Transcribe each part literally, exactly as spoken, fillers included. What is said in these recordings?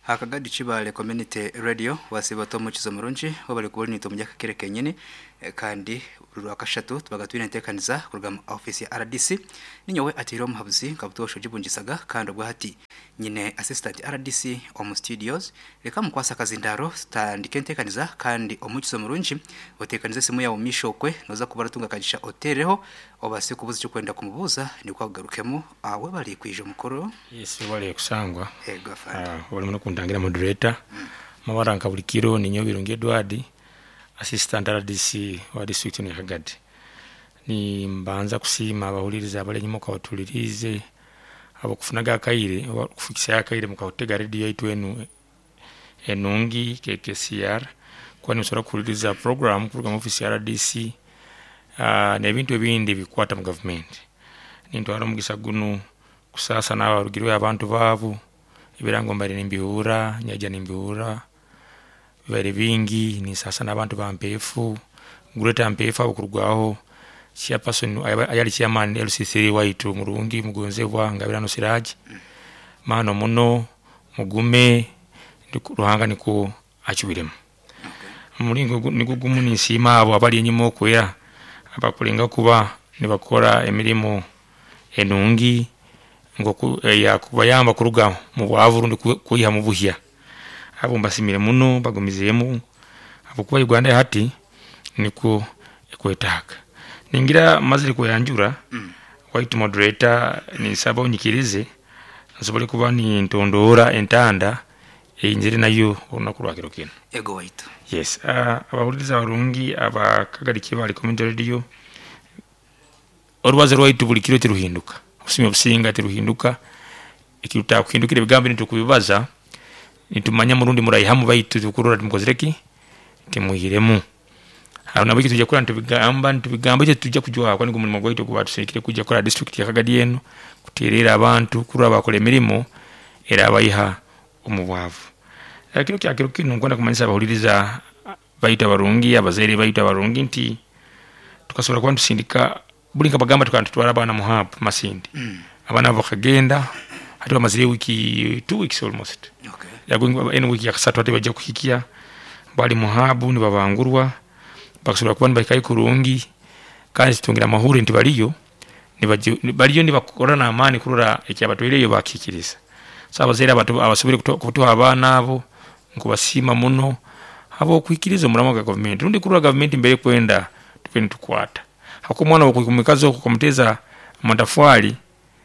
Hakagadi Chibale Community Radio wasibato mu kizo murunji wabali kubona ito mujya kakere kenyene kandi rwakashatu tubagatwina ntekaniza kurugama office ya R D C ninyowe atiro muhabuzi kabutosho jibungisaga kandi ubwo hati nyine assistant R D C omu studios reka mukwasa kazindaro standike ntekaniza kandi omukizo murunji otekaniza simu ya umishokwe noza kubaratunga kajisha hotelho obase kubuza cyo kwenda kumubuza ni kwagarukemo awe bali kwije mukoro. Yes, bali kusangwa ego afande ah wali muno kundangira moderator mm. Mawaranka bulikiro ni nyo birungi Edward assistant R D C wa district ya Kagadi ni mbanza kusima abahuliriza abalenyi ka watulirize abo kufunaga akaire kufikisa akaire mukawotega radio yitu enu enungi K K C R kwani usora kuliriza program program office ya R D C ah uh, nebintu ebindi bikwata mu government ninto aromugisa gunu kusasa na barugirwe abantu bavu ibirango mbari nimbihura nyaja nimbihura bari bingi ni sasa nabantu bampefu ngureta ampefa bukurwaho cia person ayali chairman L C C waitu murungi mugonze bwanga birano siraji mano muno mugume ruhanga niko achubiremo mulingo nigugumu ni sima abo abali enyimo kwera abakulinga kuba nibakora emirimo enungi ngo ya kubayamba kuruga mu bwavurundi kuyiha mu buhya abo mbasimire muno bagomizemo abo kuba Uganda hati niko ekwetaka ningira maziri ko yanjura mm. White moderator ni sabo nyikirize nsobole kuba ni ntondora entanda einjiri nayo onakurwakiro kino ego white. Yes uh, abahuriza barungi abakagari kibali community radio orwaze White bulikiro tiruhinduka usime businga tiruhinduka ikiruta kuhindukira bigambo nitukubibaza nitumanya murundi murayihamu bayitu tukurura tumukozereki timuhiremu haruna biki tujja kula ntubigamba ntubigamba cyo tujja kujwa kwa ngumulimo gwaito kuba tusekire kujja kula district ya Kagadi eno kuterera abantu kura bakole mirimo era abayiha omubwavu akiro kyakiro kino ngwanda kumanyisa bahuliriza bayita barungi abazere bayita barungi nti tukasobola kwa tusindika bulinga bagamba tukantutwara abana muhab masindi mm. Abana bakagenda hati bamazire wiki two weeks almost okay yago eno wiki yakasatu ate bajja kuhikia bali muhabu ni babangurwa bakasura kubani bakai kurungi kandi tungira mahuri nti baliyo ni baliyo ni bakora na amani kurura ekyabatweleyo bakikiriza saba zera abantu abasubire kutoa abana abo nkubasima muno abo kwikiriza muramo ga government rundi kurura government mbere kwenda tupeni tukwata hakumwana okukumikazo okukomteza mandafwali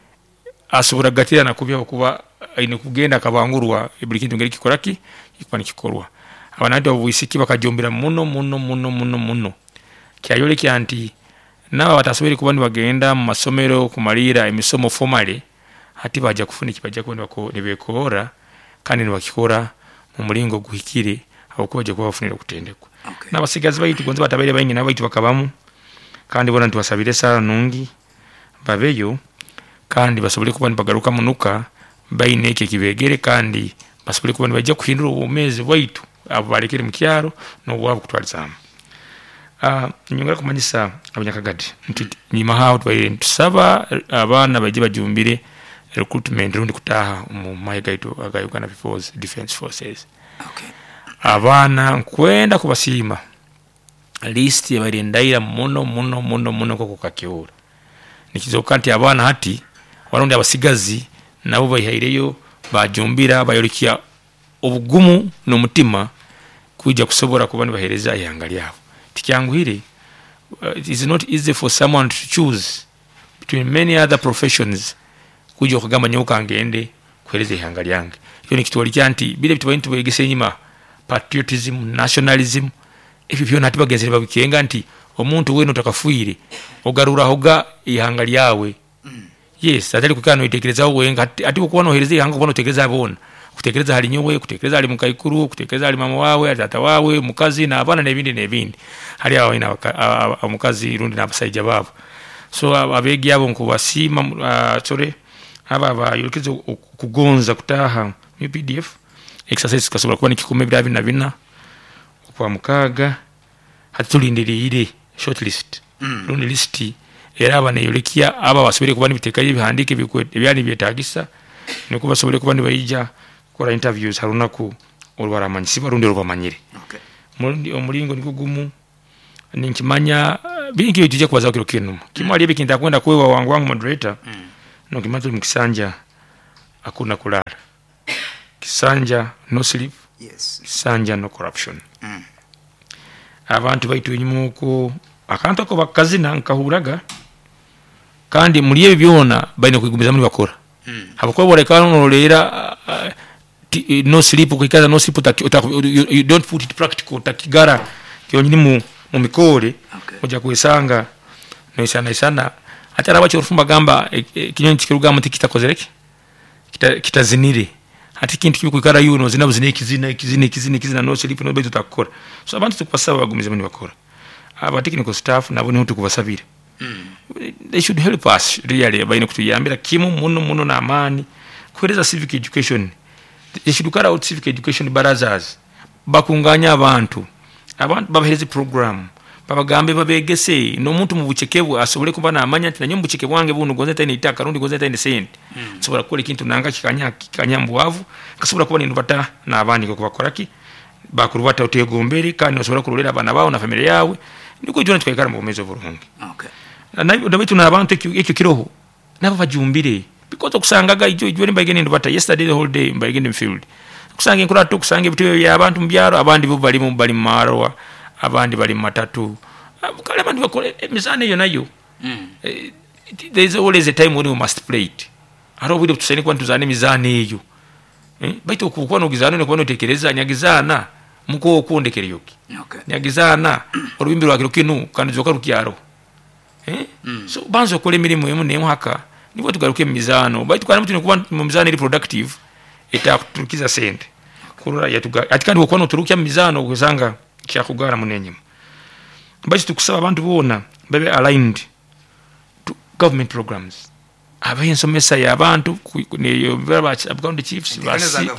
asubura gatira na kubya kuba ine kugenda kabangurwa ibrikintu ngeri kikoraki ikwana kikorwa abanandi obwisiki bakajombera muno muno muno muno muno kyayole kyanti naba batasubiri kubani bagenda mu masomero kumalira emisomo formally hati baje kufuna kibaje kwenda ko nibekora kandi nibakikora mu mulingo guhikire abakoje kuba bafunira kutendekwa okay. Nabasigazi bayitu gonza batabere bayingi nabayitu bakabamu kandi bona ntwasabire sara nungi babeyo kandi basobole kubani bagaruka munuka bayineke kibegere kandi basobole kubani bajja kuhindura umeze baitu abo barekere mu kyaro no wabo kutwalizamu ah nyongera kumanyisa abanyakagadi nti ni mahawo twaire tusaba abana baje bajumbire recruitment rundi kutaha mu mayigaito aga Uganda Defense Forces okay. Abana kwenda kubasima list ya barendaira muno muno muno muno ko kukakiura nikizokanti abana hati warundi abasigazi nabo bayihaireyo bajumbira bayorikia obugumu no mutima kuja kusobora kubani bahereza ihanga lyabo tikyanguhire uh, it is not easy for someone to choose between many other professions kuja kugamba nyoka ngende kuhereza ihanga lyange iyo ni kitu walicyanti bile bitu bayintu begese nyima patriotism nationalism if you not bageze babikenga nti omuntu weno takafuire ogarura hoga ihanga lyawe mm. Yes atali kukano itekereza wenga ati kukono hereza ihanga kukono tekereza bona kutekereza hali nyowe kutekereza hali mukaikuru kutekereza hali mama wawe atata wawe mukazi na abana nebindi nebindi hali awo ina mukazi rundi na basajja babo so abegi yabo nkubasima uh, sore aba ba yulikizo kugonza kutaha mu P D F exercise kasobola kuba nikikume birabi na bina kwa mukaga hatulindiriire shortlist mm. Rundi listi era abana yulikia aba basubire kuba nibiteka ibihandike bikwete byani byetagisa nikuba sobole kuba nibayija kora interviews harunaku olwara manyi sibarundi olwamanyire okay murundi omulingo nikugumu ninkimanya bingi bituje kwaza kiro kinu kimwali ebikinda kwenda kwewa wangu wangu moderator mm. no kimanzo mukisanja hakuna kulala kisanja no sleep yes kisanja no corruption mm. abantu baitu enyimuko akantu ko bakazina nkahuraga kandi muri ebi byona baine kwigumiza muri bakora mm. habako bolekano nolera uh, t- no sleep kwikaza no sleep utaki, utaki, you, you don't put it practical takigara kyonyini mu mu mikore okay. Oja kwesanga no isana isana hata rabacho rufumba gamba e, e, kinyonyi kiruga kitakozereke kita kitazinire hati kintu kikwikara yuno zina buzine kizina kizina kizina kizina no sleep no beto takora so abantu tukupasaba bagumize muri bakora aba technical staff nabo ni tukubasabira mm. They should help us really baine kutuyambira kimu muno muno na amani kueleza civic education. They should carry out civic education barazas bakunganya abantu abantu babahereze program babagambe babegese no muntu mu bucekebu asobole kuba na amanya ati nanyo mu bucekebu wange bunu goza tane itaka rundi goza tane sente mm. Sobora kole kintu nanga kikanya kikanya mbuwavu kasobora kuba nindu bata na abandi ko bakoraki bakurubata utegomberi kandi basobora kurolera abana bawo na familia yawe niko jona tukayikara mu bumezo burungi okay na ndabitu na abantu ekyo kiroho nabo bajumbire because okusangaga ijo ijo mbaige nindu bata yesterday the whole day mbaige in field kusanga inkura to kusanga bityo ya abantu mbyaro abandi bo bali mu bali marwa abandi bali matatu kale abantu bakole emizane yo nayo mm. uh, there is always a time when we must play it aro bidi tusene kwa ntuzane mizane eyo eh baito okukwana ogizana ne kubona otekereza nyagizana muko okundekere yoki okay nyagizana olubimbi lwakiro kinu kandi zoka rukyaro eh mm. So banzo kole mirimo yemu ne mwaka nibo tugaruke mizano baito kwa mtu ne kuba mu mizane reproductive etakutukiza sente kurura yatuga atikandi okwana oturukya mizano kuzanga kyakugara munenyimo bachi tukusaba abantu bona babe aligned to government programs abayensomesa y'abantu ne babachi abaganda chiefs basi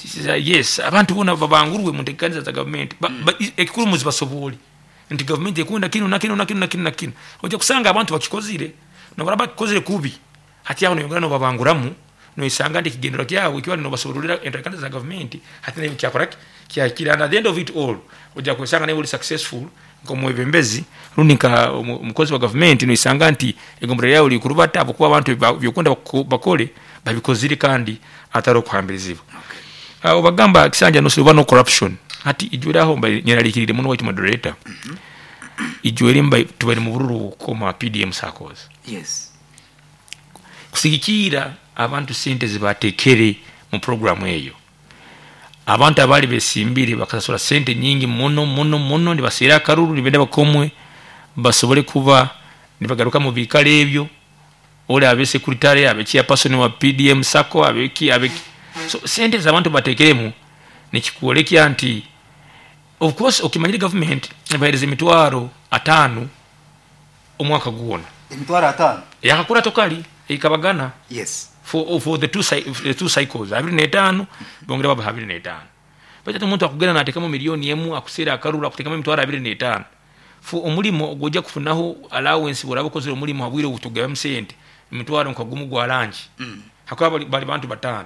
yes abantu bona babangurwe mu ntekanza za government ekikuru muzi basoboli nti government ekunda kino na kino na kino na kino na kino oje kusanga abantu bakikozire no baraba kikozire kubi hati yaho no babanguramu no isanga ndi kigendero kyawe ikiwa no basorulira entekanza za government hati nayo kyakoraki kya kila at the end of it all oja kusanga ne uli successful ngomo ebembezi runika umukozi wa government no isanga nti egombere yawe likurubata abo kuba abantu byokunda bakole babikozire kandi ataro kuhambiriziva okay. Uh, bagamba kisanja no silva no corruption hati ijura ho mbaye nyaralikirire muno white moderator mm-hmm. Ijwere mbaye tubari mu bururu koma P D M circles yes kusigikira abantu sente zibatekere mu program eyo abantu abali besimbire bakasasura sente nyingi muno muno muno ndi basira karuru libende bakomwe basobole kuba nibagaruka mu bikale ebyo ole abe secretary abe chia person wa P D M sako abe ki abe so sente za abantu batekeremu nikikuoleki anti of course okimanyira government bayereze mitwaro atanu omwaka guona mitwaro atanu yakakura tokali ikabagana yes for for the two the two cycles abiri netano bongera baba abiri netano bacha umuntu akugena na atekamo milioni yemu akusera akarura akutekamo mitwaro abiri netano for omulimo goja kufunaho allowance borabo kozero omulimo abwire utugabe msente mitwaro nkagumu gwa lanji mm. Hakaba bali bantu batano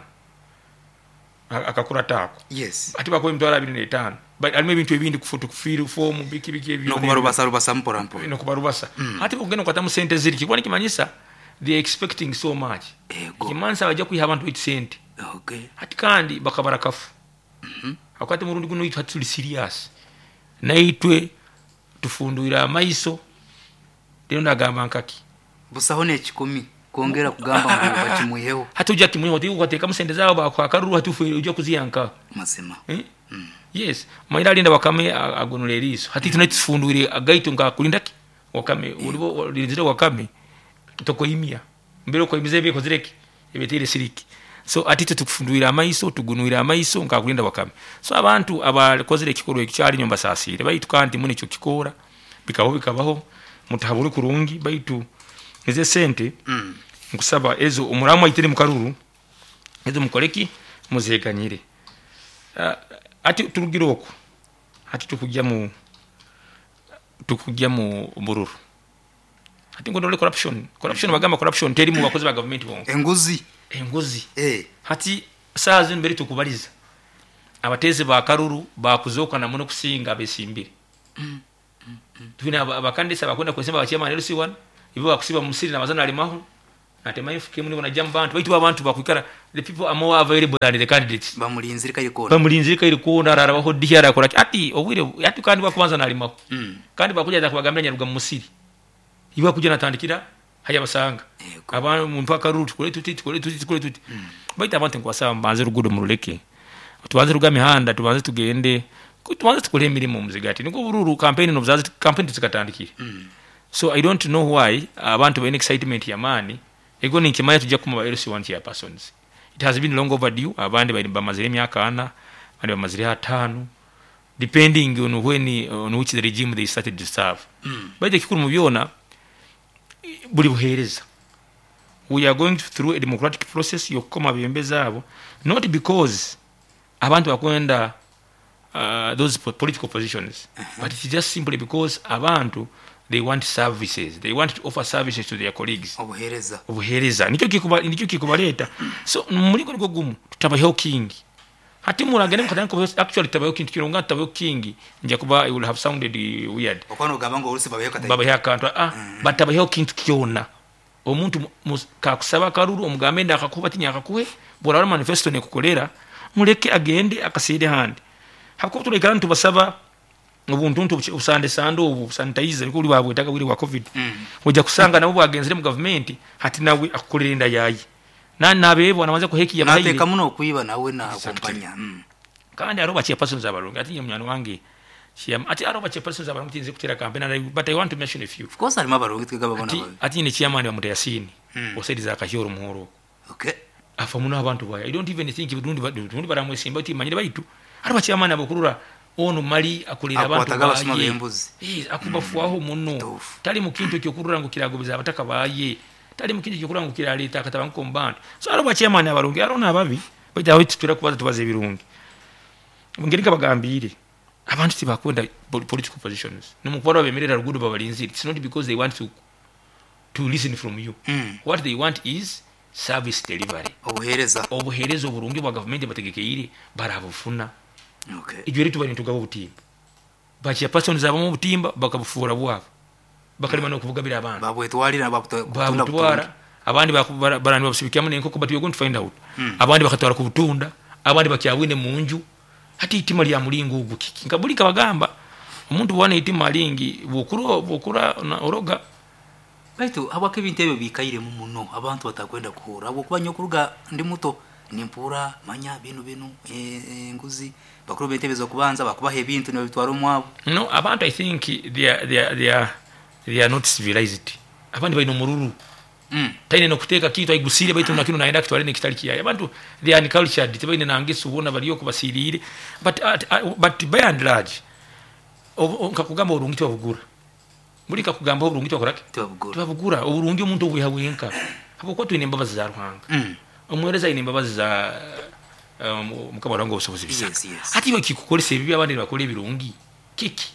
akakura tako yes ati bako mitwaro abiri netano but alime bintu ebindi kufutu kufiru form biki biki ebyo no kubarubasa rubasa mporampo no kubarubasa mm. Ati bogena kwata msente ziri kibone kimanyisa they are expecting so much kimansa baje kuyiha abantu eight cent okay ati kandi bakabarakafu mhm akati murundi kuno itu hatuli serious naitwe tufunduira amaiso lero ndagamba nkaki busaho ne kikomi kuongera kugamba ngo bakimuyeho hatuja kimuyeho tiko kwateka musende zabo bakwakaruru hatufu uje kuziyanka masema eh mm. Yes mayira linda bakame agonole riso hati tunatifunduire agaito ngakulindaki wakame ulibo linzire wakame tokoimia mbere ko imize biko zireki ebetire siriki so atito tukufunduira amaiso tugunuira amaiso ngakulinda wakame so abantu abakozire kikoro ekicyali nyomba sasire bayitu kandi muni cyo kikora bikaho bikabaho mutahaburi kurungi bayitu eze sente mm. Nkusaba ezo umuramu ayitire mu karuru ezo mukoleki muzeganyire uh, ati turugiroko ati tukujya mu tukujya mu bururu ati ngo ndole corruption corruption bagamba corruption teri mu bakozi ba government bongo enguzi enguzi eh hati saazi mbere tukubaliza abatezi ba karuru bakuzoka na muno kusinga abesimbire mm. mm. mm. tuna abakandisa bakwenda kusemba bachema L C one ibo bakusiba musiri na mazana alimaho atema ifuke muni bona jamba bantu baitu abantu bakwikara the people are more available than the candidates bamulinzirika yikona bamulinzirika yikona arara baho dihara akora ati obwire ati kandi bakubanza na alimaho mm. kandi bakuja za kubagambira nyaruga musiri ibo kuja natandikira haya basanga abantu mu mpaka route kole tuti kole tuti kole tuti mm. baita abantu kwasaba mbanze rugudo muruleke tubanze rugami handa tubanze tugende tubanze tukole emirimo muzigati niko bururu campaign no buzazi campaign tukatandikira mm. so I don't know why abantu ba excitement ya mani ego ni kimaya tujja kuma L C one ya persons it has been long overdue abandi ba mazire myaka ana abandi ba mazire atanu depending on when on which the regime they started to serve mm. baje kikuru mubyona buli buhereza we are going through a democratic process yokoma bembeza abo not because abantu bakwenda uh, those political positions uh-huh. but it's just simply because abantu they want services they want to offer services to their colleagues obuhereza obuhereza nicho kikuba nicho kikubaleta so muliko niko gumu tutabaho king hati mulagene mukatanga actually tabaho king kironga tabaho king nje kuba it will have sounded weird okwano gabango urusi babayo katayi baba yakantwa ah mm. but tabaho king kiona omuntu kakusaba karuru omugambe ndakakuba tinya akakuwe bora manifesto ne kukolera muleke agende akaside handi hakuba tulekana tubasaba ubuntu usande sando ubu sanitizer kuli babwetaka buri wa covid mm. ujja kusanga nabo bagenzere mu government hati nawe akukolerinda yayi nani nabebo namaze kuheki ya bayire nateka muno kuyiba nawe na kompanya mm. kandi aroba che person zabalonga ati nyamyano wange Chiam ati aroba che person zabalonga tinze kutera campaign but I want to mention a few of course ali mabalonga twigaba bona ati ati ni chairman wa Mutayasini mm. osediza akahiro muhoro okay afa muno abantu baya I don't even think budundi budundi baramwesimba ati manyire baitu aroba chairman abakurura ono mali akulira abantu baye eh akubafuaho muno tali mukintu kyokurura ngo kiragobiza abataka baye tali mukintu kyokurura ngo kiraleta akatabanko mbanda so aroba chairman abalongi arona ababi bajya witira kubaza tubaze birungi ngirika bagambire abantu tibakwenda political positions no mukora bemerera rugudu babalinzi it's not because they want to to listen from you mm. what they want is service delivery obuhereza obuhereza oburungi bwa government bategekeire barabufuna okay ijwe ritu bari tugabo butimba bachi person zaba mu butimba bakabufura bwabo bakalima no kuvuga bira abantu babwe twalira babutunda kutwara abandi barani babusibikamo nenko ko but you going to find out mm. abandi bakatwara ku butunda abandi bakyawine munju hati itima lya mulingo ugukiki ngabulika bagamba umuntu bwana itima lingi bukuru bukura na oroga baitu abake bintebe bikaire mu muno abantu batakwenda kuhura abo kuba nyokuruga ndi muto nimpura manya binu binu e, nguzi bakuru bintebe zo kubanza bakubahe bintu no bitwara umwabo no abantu I think they are they are they are, they are not civilized abandi baino mururu mm taine no kuteka kitu aigusire baitu nakino naenda kitwale nekitali kiyaye abantu they are cultured tibaine nangisu ubona baliyo kubasirire but uh, uh, but by and large nkakugamba urungi twabugura mulika kugamba urungi twakorake twabugura twabugura urungi umuntu wihawenka habo ko twine mbabazi za ruhanga mm umwereza ine mbabazi za um, mukabarango usobozi bisaka yes, yes. Ati bakikukolese bibi abandi bakole birungi kiki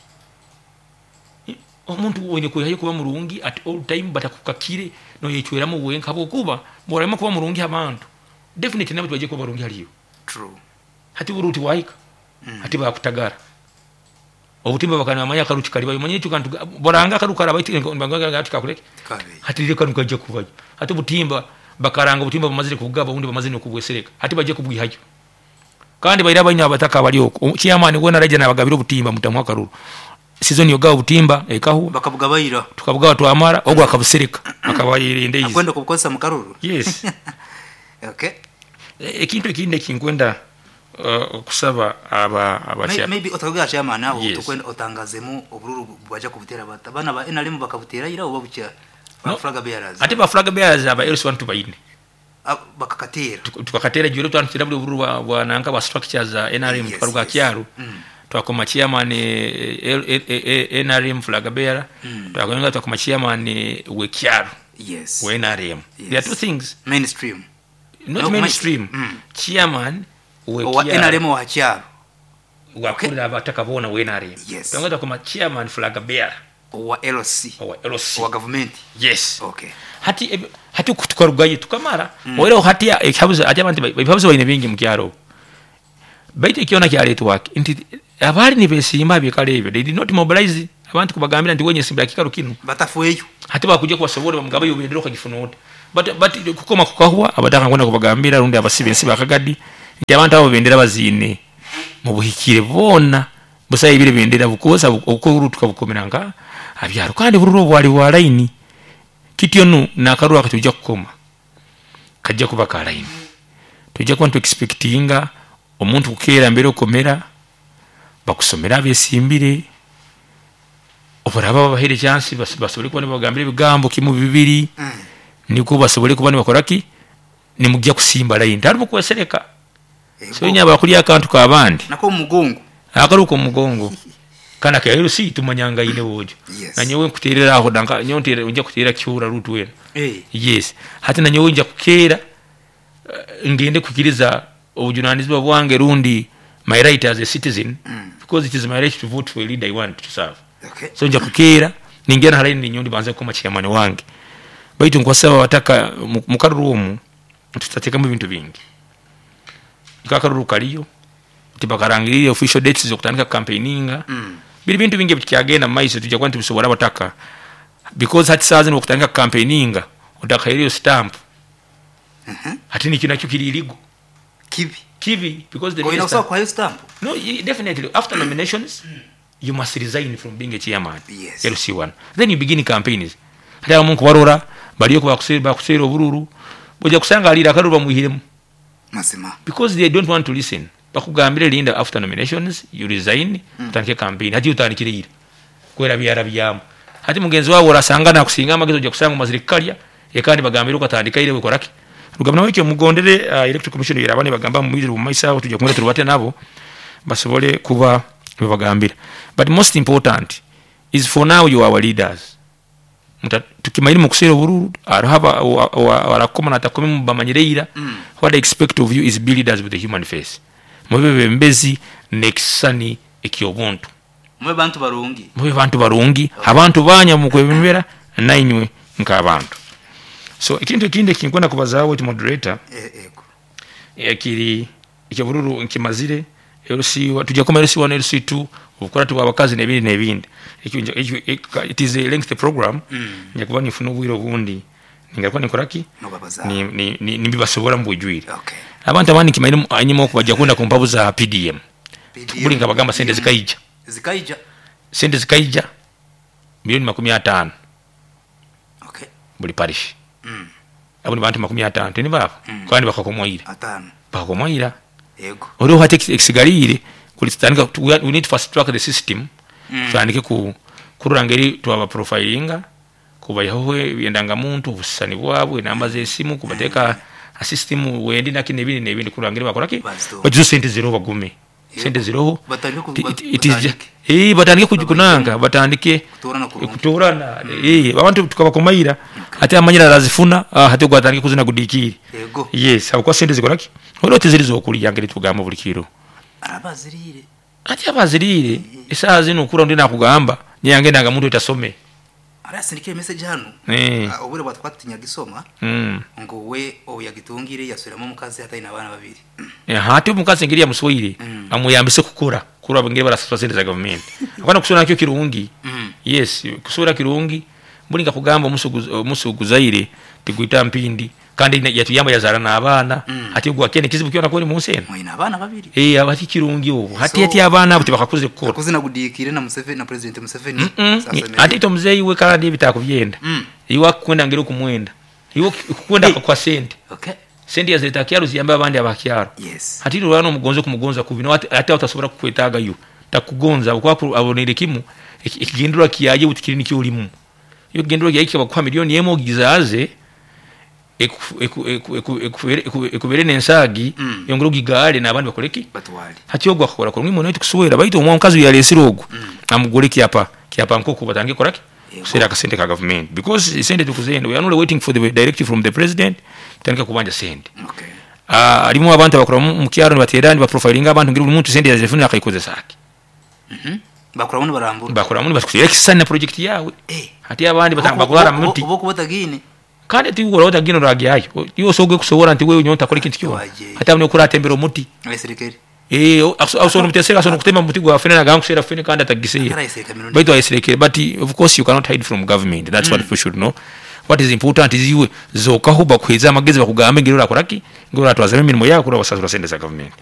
omuntu wene ko yayo kuba murungi at all time batakukakire no yechwera mu wenka bwo kuba morema kuba murungi abantu definitely nabo twaje kuba murungi haliyo true hati buruti waika mm. hati bakutagara obutimba bakana amanya karuchi kali bayo manye tukantu boranga karukara baiti nganga ngati kakuleke hati ile kanu kaje kubayo hati butimba bakaranga butimba bamazire kugaba undi bamazire kubwesereka hati baje kubwihayo kandi bayira banya abataka bali oko chairman wona raje nabagabiro butimba mutamwa karuru season yoga butimba ekahu bakabugabayira tukabugawa twamara ogwa akabusereka akabayire ndeizi akwenda kubukosa mukaruru yes okay ekintu ekinde kinkwenda uh, kusaba aba abacha maybe otavuga chairman nawo yes. Tukwenda otangazemo obururu bwaje kubutera bata bana ba enalimu bakabutera ira obabucha ba no. Flag bearers ati ba flag bearers aba else want to bayine bakakatera tukakatera jure twantu W obururu bwa nanga ba structures za N R M twaruga kyaro mm. twakoma chairman N R M flag bearer mm. twakonga twakoma chairman we kyaro yes we N R M yes. There are two things mainstream not no, mainstream mm. chairman we kyaro N R M wa kyaro wakulira abataka bona we N R M yes. twanga twakoma chairman flag bearer wa L C wa L C wa government. Yes. Okay. Hati hati kutukarugaye tukamara mm. Oero hati ekhabuze ati abantu bibabuze bayine bingi mu kyaro baite kiona kyale tuwake inti abali ni besimba bikale ebyo they did not mobilize abantu kubagambira ndi wenye simba kikaru kinu batafueyo hati bakuje kubasobora bamugaba yobendero kagifunote but but kukoma kukahwa abataka kwenda kubagambira rundi abasibe nsiba akagadi ndi abantu abo bendera bazine mu buhikire bona busaye bire bendera bukoza uko tukabukomeranga abyaro kandi bururo bwali wa line kityo nu nakarura katujja kukoma kajja kuba ka line tujja kwantu expectinga omuntu kukera mbere okomera bakusomera abesimbire obaraba bahere chance basobole kubona bagambire bigambo kimu bibiri mm. niko basobole kubona bakoraki ni mujja kusimba line tari mukwesereka so nyaba kuli akantu ka bandi nako mugongo akaruko mugongo kana ka L C tumanyanga ine bojo yes. Na nyewe kuterera aho danka nyontere unja kuterera kyura rutu wena hey. Yes hati na nyewe unja kukera uh, ngende kukiriza obujunanizwa bwange rundi my right as a citizen mm. because it is my right to vote for a leader I want to serve. Okay. So nja kukera ningena halaini nyondi banze kuma chairman wange baitu nkwasaba wataka mukarurumu tutateka mu bintu bingi ikakaruru kaliyo tibakarangirire official dates zo kutandika campaigninga mm. bili bintu bingi bikyagenda maiso tujja kwantu bisobora bataka because hati sazi no kutandika campaigninga utaka iliyo stamp mhm uh-huh. Hati ni kinacho kililigo kivi kivi because the minister kwa hiyo stamp no definitely after nominations you must resign from being a chairman. Yes. L C one then you begin campaigns hata mungu warora baliyo kwa kuseba kusero bururu boja kusanga alira karuba muhiremu masema because they don't want to listen bakugambire linda after nominations you resign mm. Utanike campaign hati utanikire ire kwera byara byamo hati mugenzi wawo rasangana kusinga amagezo je kusanga mazirikalia yakandi bagambire uko atandika ire wekoraki rugamna weke mugondere uh, electoral commission yarabane bagamba mu mwiziro mu maisa aho tujya kumwe turubate nabo basobole kuba bagambira but most important is for now you are our leaders muta tukimairi mukusero bururu arahaba warakoma natakome mubamanyireira mm. What I expect of you is be leaders with the human face mubebe mbezi nexani ekiyobuntu mube bantu barungi mube bantu barungi okay. Abantu banya mukwebembera nainywe nkabantu so ikintu ikinde kinkona kubazawo ti moderator eh ego yakiri ikyobururu nkimazire L C tujja koma L C one L C two ukora tu abakazi nebindi nebindi it is a lengthy program mm. Nyakuba nifuna ubwiro bundi ningakwa nikoraki no ni ni, ni nibibasobora mbujwire okay. Abantu abandi kimaire anyimo kubajja kunda kumpabu za P D M buli ngabagamba sente zikaija zikaija sente zikaija milioni makumi atano okay buli parish mm. Abuni bantu makumi atano teni baba mm. Kwani bakakomwaira atano bakakomwaira yego oro hate exigalire kulitandika we need to fast track the system mm. Tandike ku kurangeri tuaba profilinga kuba yahowe yendanga muntu busani bwabwe namba ze simu kubateka mm. A system wendi nakine bindi nebindi kurangeri bakoraki bajizo sente zero bagume sente zero it is eh batandike kujikunanga batandike kutorana eh abantu tukabakomaira ate amanyira razifuna hate gwatandike kuzina gudikiri yes abakwa sente zikoraki orote zirizo okuli yangere tugamba buli kiro arabazirire ati abazirire isa zino kura ndi nakugamba nyange ndanga muntu itasome arasindike message hano eh uh, obure batwatinya gisoma mm. Ngo we oyagitungire yasubiramo mukazi hata ina abana babiri eh hati mukazi ngiriya muswire mm. Amuyambise kukura kura bangire barasasende za government akwana kusona cyo kirungi mm. Yes kusura kirungi mulinga kugamba umusugu musuguzaire tiguita mpindi kandi yatuyamba yazarana abana mm. Ati gwa kene kizibu kiona ko ni munsena mwina abana babiri eh abati kirungi ubu hati so, yati abana abuti bakakuze kukora kuzina gudikire na Museveni na president Museveni mm -mm. Ati to mzee iwe kandi bitakubyenda mm. Iwa kwenda ngiro kumwenda iwo kwenda hey. Kwa sente okay sente yazita kyaro ziyamba abandi abakyaro yes hati rwano mugonzo kumugonza kubino ati utasobora kukwetaga yo takugonza ukwa abonere kimu ikigendura kiyaje utikiri nikyo ulimu yo gendura yake bakwa milioni yemo gizaze ekubere nensagi yongero gigale nabandi bakoleki batwali hati ogwa akora ko ngimo neti kusuwera baito omwankazi yali esirogo amugole kiapa kiapa nkoko batange koraki kusera akasente ka government because sente tukuzende we are not waiting for the directive from the president tanka kubanja sente okay ah alimu abantu bakora mu kyaro ni baterani ba profiling abantu ngiri umuntu sente yazifuna akayikoze saki mhm bakura muno barambura bakura muno basikuye kisana project yawe eh hati abandi batanga bakulara muti ubo kubota gine kandi ati ukora utagino ragi yayo iyo soge kusobora nti wewe nyonta kora ikintu cyo hata mwe kura tembero muti abaserikali eh aso n'umuteseka aso n'ukutema muti gwa fene naga nkusera fene kandi atagiseye baito ayiserekere but of course you cannot hide from government that's mm. what we should know. What is important is you zoka huba kweza amagezi bakugambe ngiro rakoraki ngiro ratwaza imirimo yakura basazura sende za government.